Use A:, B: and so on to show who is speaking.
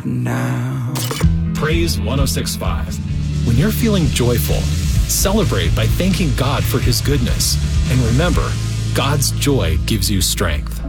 A: now.
B: Praise 106.5. When you're feeling joyful, celebrate by thanking God for His goodness. And remember, God's joy gives you strength.